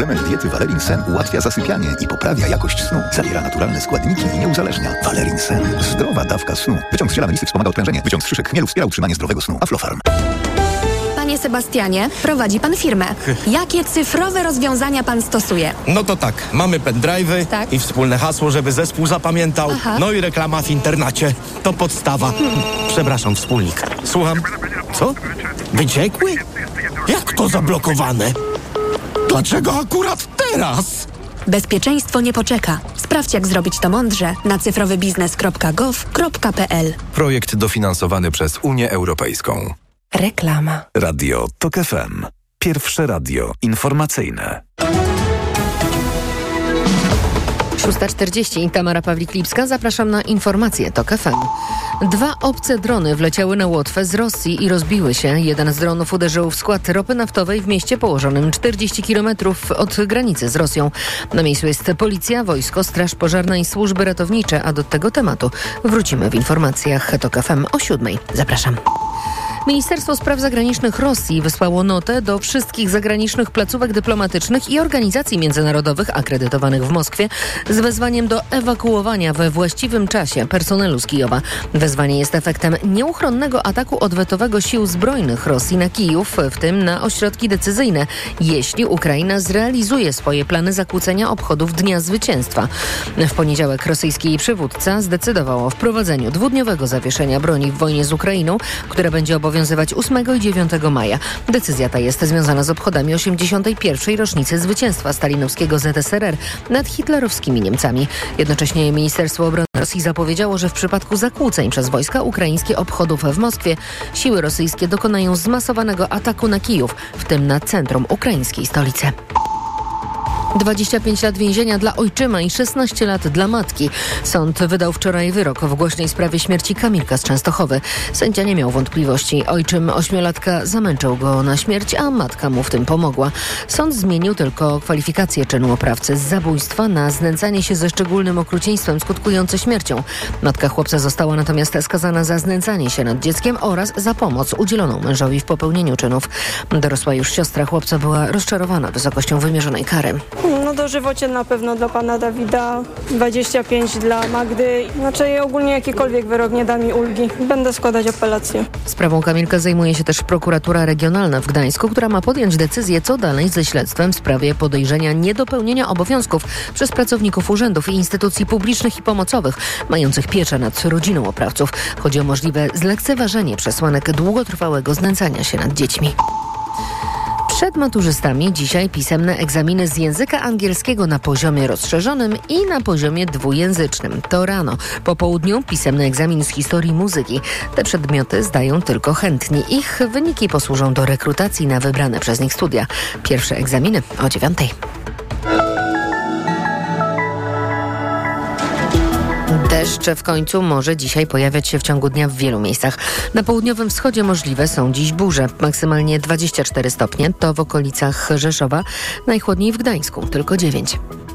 Suplement diety Valerin Sen ułatwia zasypianie i poprawia jakość snu. Zawiera naturalne składniki i nie uzależnia. Valerin Sen. Zdrowa dawka snu. Wyciąg z ziela melisy wspomaga odprężenie. Wyciąg z szyszek chmielu wspiera utrzymanie zdrowego snu. Aflofarm. Panie Sebastianie, prowadzi pan firmę. Jakie cyfrowe rozwiązania pan stosuje? No to tak, mamy pendrive'y Tak. i wspólne hasło, żeby zespół zapamiętał. Aha. No i reklama w internecie. To podstawa. Przepraszam, wspólnik. Słucham. Co? Wyciekły? Jak to zablokowane? Dlaczego akurat teraz? Bezpieczeństwo nie poczeka. Sprawdź, jak zrobić to mądrze na cyfrowybiznes.gov.pl. Projekt dofinansowany przez Unię Europejską. Reklama. Radio TOK FM. Pierwsze radio informacyjne. 6:40. Tamara Pawlik-Lipska. Zapraszam na informacje TOK FM. 2 obce drony wleciały na Łotwę z Rosji i rozbiły się. Jeden z dronów uderzył w skład ropy naftowej w mieście położonym 40 km od granicy z Rosją. Na miejscu jest policja, wojsko, straż pożarna i służby ratownicze, a do tego tematu wrócimy w informacjach TOK FM o 7:00. Zapraszam. Ministerstwo Spraw Zagranicznych Rosji wysłało notę do wszystkich zagranicznych placówek dyplomatycznych i organizacji międzynarodowych akredytowanych w Moskwie z wezwaniem do ewakuowania we właściwym czasie personelu z Kijowa. Wezwanie jest efektem nieuchronnego ataku odwetowego sił zbrojnych Rosji na Kijów, w tym na ośrodki decyzyjne, jeśli Ukraina zrealizuje swoje plany zakłócenia obchodów Dnia Zwycięstwa. W poniedziałek rosyjski przywódca zdecydował o wprowadzeniu 2-dniowego zawieszenia broni w wojnie z Ukrainą, które będzie obowiązywać 8 i 9 maja. Decyzja ta jest związana z obchodami 81. rocznicy zwycięstwa stalinowskiego ZSRR nad hitlerowskimi Niemcami. Jednocześnie Ministerstwo Obrony Rosji zapowiedziało, że w przypadku zakłóceń przez wojska ukraińskie obchodów w Moskwie siły rosyjskie dokonają zmasowanego ataku na Kijów, w tym na centrum ukraińskiej stolicy. 25 lat więzienia dla ojczyma i 16 lat dla matki. Sąd wydał wczoraj wyrok w głośnej sprawie śmierci Kamilka z Częstochowy. Sędzia nie miał wątpliwości. Ojczym 8-latka zamęczał go na śmierć, a matka mu w tym pomogła. Sąd zmienił tylko kwalifikację czynu oprawcy z zabójstwa na znęcanie się ze szczególnym okrucieństwem skutkujące śmiercią. Matka chłopca została natomiast skazana za znęcanie się nad dzieckiem oraz za pomoc udzieloną mężowi w popełnieniu czynów. Dorosła już siostra chłopca była rozczarowana wysokością wymierzonej kary. No dożywocie na pewno dla pana Dawida, 25 dla Magdy. Znaczy ogólnie jakikolwiek wyrok nie da mi ulgi. Będę składać apelację. Sprawą Kamilka zajmuje się też prokuratura regionalna w Gdańsku, która ma podjąć decyzję, co dalej ze śledztwem w sprawie podejrzenia niedopełnienia obowiązków przez pracowników urzędów i instytucji publicznych i pomocowych mających pieczę nad rodziną oprawców. Chodzi o możliwe zlekceważenie przesłanek długotrwałego znęcania się nad dziećmi. Przed maturzystami dzisiaj pisemne egzaminy z języka angielskiego na poziomie rozszerzonym i na poziomie dwujęzycznym. To rano. Po południu pisemny egzamin z historii muzyki. Te przedmioty zdają tylko chętni. Ich wyniki posłużą do rekrutacji na wybrane przez nich studia. Pierwsze egzaminy o 9:00. Deszcz w końcu może dzisiaj pojawiać się w ciągu dnia w wielu miejscach. Na południowym wschodzie możliwe są dziś burze. Maksymalnie 24 stopnie, to w okolicach Rzeszowa. Najchłodniej w Gdańsku, tylko 9.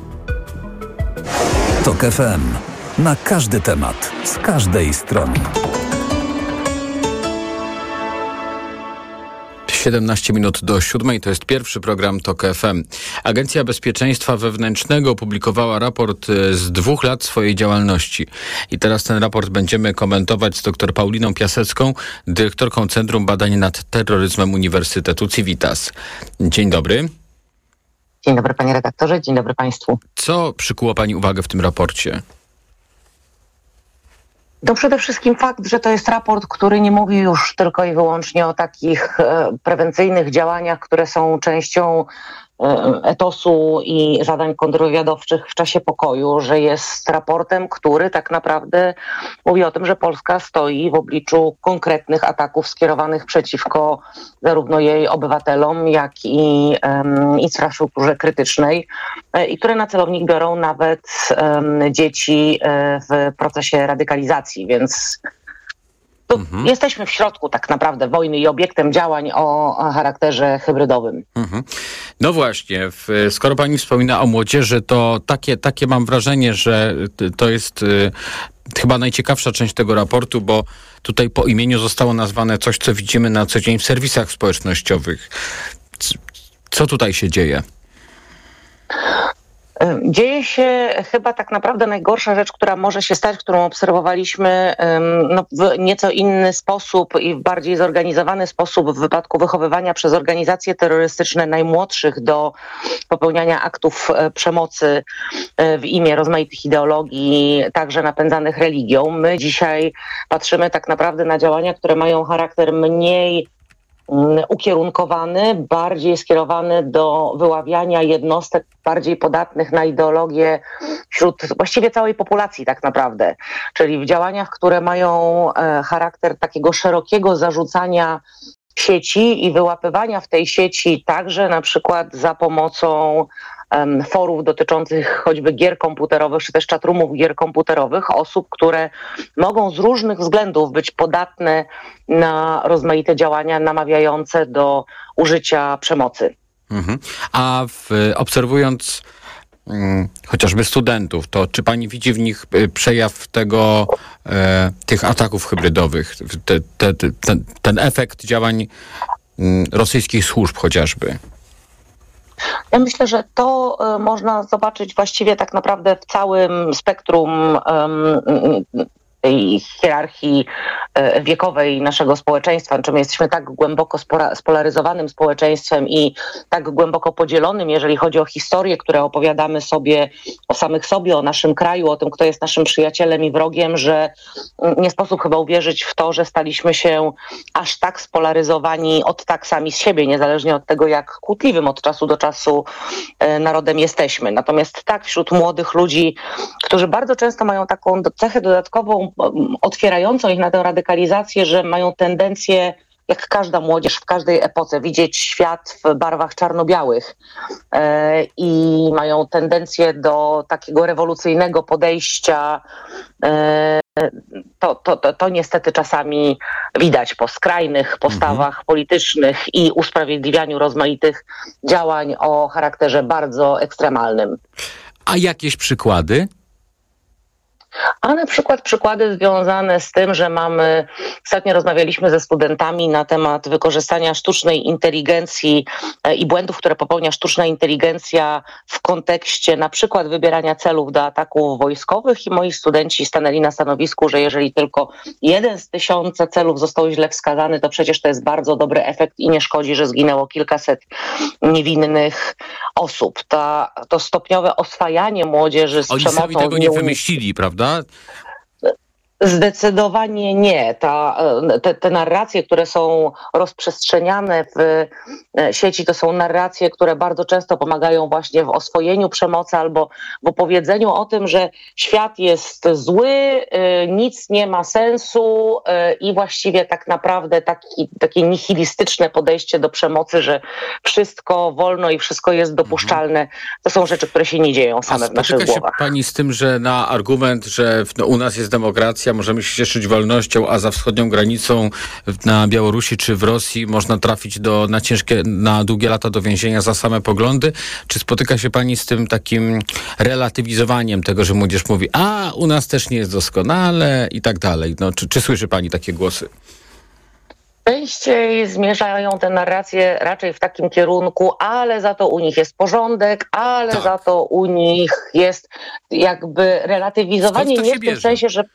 TOK FM. Na każdy temat, z każdej strony. 17 minut do 7:00, to jest pierwszy program TOK FM. Agencja Bezpieczeństwa Wewnętrznego opublikowała raport z 2 lat swojej działalności. I teraz ten raport będziemy komentować z dr Pauliną Piasecką, dyrektorką Centrum Badań nad Terroryzmem Uniwersytetu Civitas. Dzień dobry. Dzień dobry panie redaktorze, dzień dobry państwu. Co przykuło pani uwagę w tym raporcie? To przede wszystkim fakt, że to jest raport, który nie mówi już tylko i wyłącznie o takich prewencyjnych działaniach, które są częścią etosu i zadań kontrwywiadowczych w czasie pokoju, że jest raportem, który tak naprawdę mówi o tym, że Polska stoi w obliczu konkretnych ataków skierowanych przeciwko zarówno jej obywatelom, jak i infrastrukturze krytycznej i które na celownik biorą nawet dzieci w procesie radykalizacji, więc jesteśmy w środku tak naprawdę wojny i obiektem działań o charakterze hybrydowym. No właśnie, skoro pani wspomina o młodzieży, to takie mam wrażenie, że to jest chyba najciekawsza część tego raportu, bo tutaj po imieniu zostało nazwane coś, co widzimy na co dzień w serwisach społecznościowych. Co tutaj się dzieje? Dzieje się chyba tak naprawdę najgorsza rzecz, która może się stać, którą obserwowaliśmy w nieco inny sposób i w bardziej zorganizowany sposób w wypadku wychowywania przez organizacje terrorystyczne najmłodszych do popełniania aktów przemocy w imię rozmaitych ideologii, także napędzanych religią. My dzisiaj patrzymy tak naprawdę na działania, które mają charakter mniej ukierunkowany, bardziej skierowany do wyławiania jednostek bardziej podatnych na ideologię wśród właściwie całej populacji tak naprawdę. Czyli w działaniach, które mają charakter takiego szerokiego zarzucania sieci i wyłapywania w tej sieci także na przykład za pomocą forów dotyczących choćby gier komputerowych, czy też chatroomów gier komputerowych, osób, które mogą z różnych względów być podatne na rozmaite działania namawiające do użycia przemocy. A obserwując chociażby studentów, to czy pani widzi w nich przejaw tych ataków hybrydowych, ten efekt działań rosyjskich służb chociażby? Ja myślę, że to można zobaczyć właściwie tak naprawdę w całym spektrum tej hierarchii wiekowej naszego społeczeństwa. Czy my jesteśmy tak głęboko spolaryzowanym społeczeństwem i tak głęboko podzielonym, jeżeli chodzi o historię, które opowiadamy sobie o samych sobie, o naszym kraju, o tym, kto jest naszym przyjacielem i wrogiem, że nie sposób chyba uwierzyć w to, że staliśmy się aż tak spolaryzowani tak sami z siebie, niezależnie od tego, jak kłótliwym od czasu do czasu narodem jesteśmy. Natomiast tak, wśród młodych ludzi, którzy bardzo często mają taką cechę dodatkową, otwierającą ich na tę radykalizację, że mają tendencję, jak każda młodzież w każdej epoce, widzieć świat w barwach czarno-białych i mają tendencję do takiego rewolucyjnego podejścia. To niestety czasami widać po skrajnych postawach politycznych i usprawiedliwianiu rozmaitych działań o charakterze bardzo ekstremalnym. A jakieś przykłady? A na przykład przykłady związane z tym, że ostatnio rozmawialiśmy ze studentami na temat wykorzystania sztucznej inteligencji i błędów, które popełnia sztuczna inteligencja w kontekście na przykład wybierania celów do ataków wojskowych i moi studenci stanęli na stanowisku, że jeżeli tylko 1 z 1000 celów został źle wskazany, to przecież to jest bardzo dobry efekt i nie szkodzi, że zginęło kilkaset niewinnych osób. To stopniowe oswajanie młodzieży z przemocą... Oni sami tego nie wymyślili, prawda? Zdecydowanie nie. Te narracje, które są rozprzestrzeniane w sieci, to są narracje, które bardzo często pomagają właśnie w oswojeniu przemocy albo w opowiedzeniu o tym, że świat jest zły, nic nie ma sensu i właściwie tak naprawdę takie nihilistyczne podejście do przemocy, że wszystko wolno i wszystko jest dopuszczalne. To są rzeczy, które się nie dzieją same w naszych głowach. Spotyka się pani z tym, że na argument, że u nas jest demokracja, możemy się cieszyć wolnością, a za wschodnią granicą na Białorusi czy w Rosji można trafić na długie lata do więzienia za same poglądy? Czy spotyka się pani z tym takim relatywizowaniem tego, że młodzież mówi, a u nas też nie jest doskonale i tak dalej? Czy słyszy pani takie głosy? Częściej zmierzają te narracje raczej w takim kierunku, ale za to u nich jest porządek, ale za to u nich jest jakby relatywizowanie nie w tym sensie, że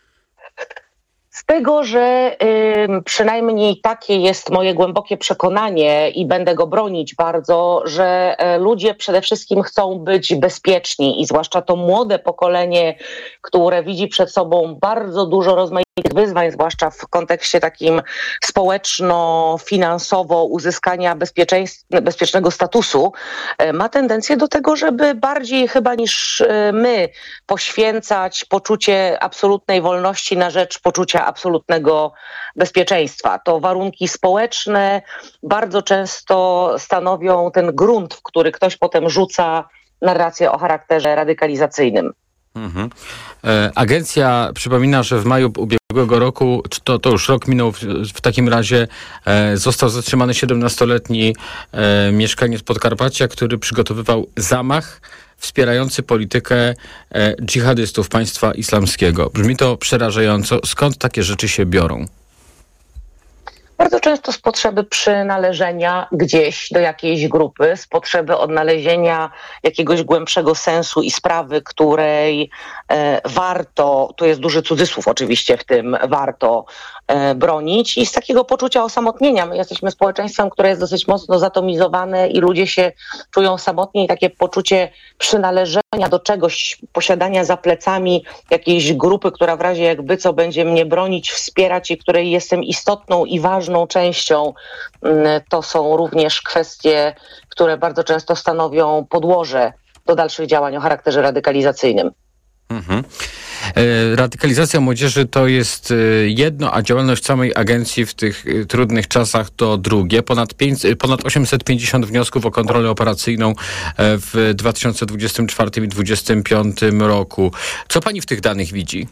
z tego, że przynajmniej takie jest moje głębokie przekonanie i będę go bronić bardzo, że ludzie przede wszystkim chcą być bezpieczni i zwłaszcza to młode pokolenie, które widzi przed sobą bardzo dużo rozmaitych wyzwań, zwłaszcza w kontekście takim społeczno-finansowo uzyskania bezpiecznego statusu, ma tendencję do tego, żeby bardziej chyba niż my poświęcać poczucie absolutnej wolności na rzecz poczucia absolutnego bezpieczeństwa. To warunki społeczne bardzo często stanowią ten grunt, w który ktoś potem rzuca narrację o charakterze radykalizacyjnym. Agencja przypomina, że w maju ubiegłego roku, to już rok minął, w takim razie został zatrzymany 17-letni mieszkaniec Podkarpacia, który przygotowywał zamach wspierający politykę dżihadystów państwa islamskiego. Brzmi to przerażająco. Skąd takie rzeczy się biorą? Bardzo często z potrzeby przynależenia gdzieś do jakiejś grupy, z potrzeby odnalezienia jakiegoś głębszego sensu i sprawy, której warto, tu jest duży cudzysłów oczywiście w tym, warto bronić, i z takiego poczucia osamotnienia. My jesteśmy społeczeństwem, które jest dosyć mocno zatomizowane i ludzie się czują samotni, i takie poczucie przynależenia do czegoś, posiadania za plecami jakiejś grupy, która w razie jakby co będzie mnie bronić, wspierać i której jestem istotną i ważną częścią, to są również kwestie, które bardzo często stanowią podłoże do dalszych działań o charakterze radykalizacyjnym. Radykalizacja młodzieży to jest jedno, a działalność samej agencji w tych trudnych czasach to drugie. Ponad 850 wniosków o kontrolę operacyjną w 2024 i 2025 roku. Co pani w tych danych widzi?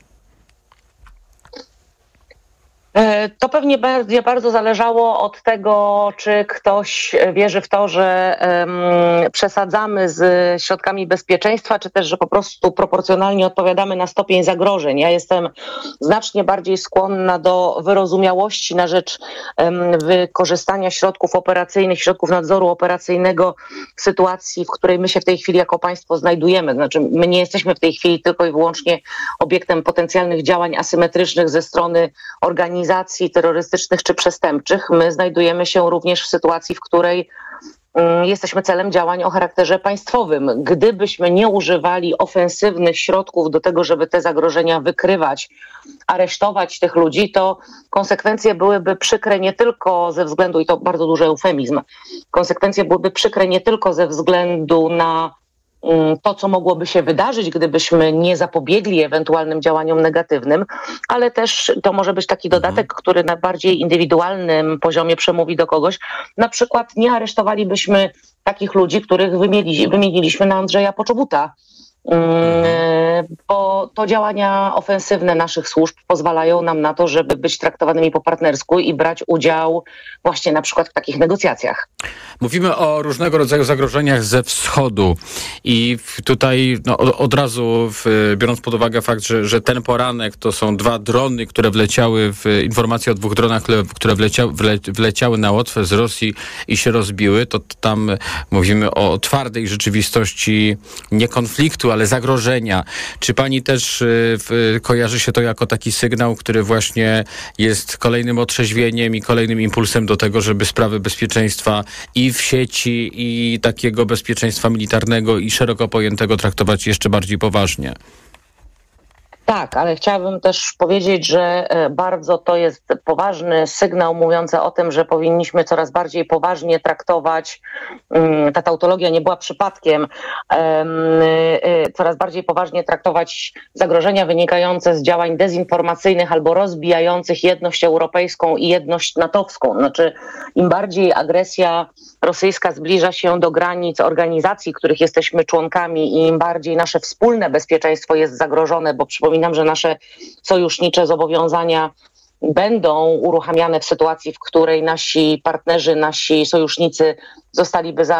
To pewnie będzie bardzo zależało od tego, czy ktoś wierzy w to, że przesadzamy z środkami bezpieczeństwa, czy też, że po prostu proporcjonalnie odpowiadamy na stopień zagrożeń. Ja jestem znacznie bardziej skłonna do wyrozumiałości na rzecz wykorzystania środków operacyjnych, środków nadzoru operacyjnego w sytuacji, w której my się w tej chwili jako państwo znajdujemy. Znaczy, my nie jesteśmy w tej chwili tylko i wyłącznie obiektem potencjalnych działań asymetrycznych ze strony organizacji terrorystycznych czy przestępczych. My znajdujemy się również w sytuacji, w której jesteśmy celem działań o charakterze państwowym. Gdybyśmy nie używali ofensywnych środków do tego, żeby te zagrożenia wykrywać, aresztować tych ludzi, to konsekwencje byłyby przykre nie tylko ze względu, i to bardzo duży eufemizm, konsekwencje byłyby przykre nie tylko ze względu na to, co mogłoby się wydarzyć, gdybyśmy nie zapobiegli ewentualnym działaniom negatywnym, ale też to może być taki dodatek, który na bardziej indywidualnym poziomie przemówi do kogoś. Na przykład nie aresztowalibyśmy takich ludzi, których wymieniliśmy na Andrzeja Poczobuta, bo to działania ofensywne naszych służb pozwalają nam na to, żeby być traktowanymi po partnersku i brać udział właśnie na przykład w takich negocjacjach. Mówimy o różnego rodzaju zagrożeniach ze wschodu i tutaj od razu, biorąc pod uwagę fakt, że ten poranek to są 2 drony, które wleciały, informacje o 2 dronach, które wleciały na Łotwę z Rosji i się rozbiły, to tam mówimy o twardej rzeczywistości, nie konfliktu, ale zagrożenia. Czy pani też kojarzy się to jako taki sygnał, który właśnie jest kolejnym otrzeźwieniem i kolejnym impulsem do tego, żeby sprawy bezpieczeństwa i w sieci, i takiego bezpieczeństwa militarnego i szeroko pojętego traktować jeszcze bardziej poważnie? Tak, ale chciałabym też powiedzieć, że bardzo to jest poważny sygnał mówiący o tym, że powinniśmy coraz bardziej poważnie traktować, ta tautologia nie była przypadkiem, coraz bardziej poważnie traktować zagrożenia wynikające z działań dezinformacyjnych albo rozbijających jedność europejską i jedność natowską. Znaczy, im bardziej agresja rosyjska zbliża się do granic organizacji, których jesteśmy członkami, i im bardziej nasze wspólne bezpieczeństwo jest zagrożone, bo przypominam, że nasze sojusznicze zobowiązania będą uruchamiane w sytuacji, w której nasi partnerzy, nasi sojusznicy zostaliby